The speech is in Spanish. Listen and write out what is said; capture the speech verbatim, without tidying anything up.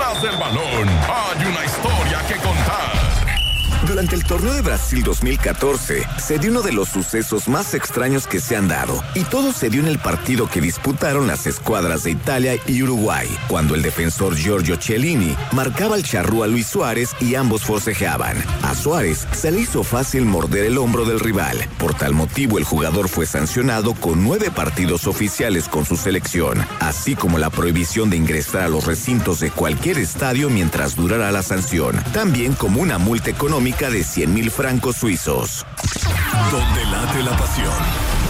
Detrás del balón hay una historia que contar. Durante el torneo de Brasil dos mil catorce, se dio uno de los sucesos más extraños que se han dado, y todo se dio en el partido que disputaron las escuadras de Italia y Uruguay, cuando el defensor Giorgio Chiellini marcaba el charrúa a Luis Suárez y ambos forcejeaban. A Suárez se le hizo fácil morder el hombro del rival. Por tal motivo, el jugador fue sancionado con nueve partidos oficiales con su selección, así como la prohibición de ingresar a los recintos de cualquier estadio mientras durara la sanción, también como una multa económica de cien mil francos suizos. Donde late la pasión.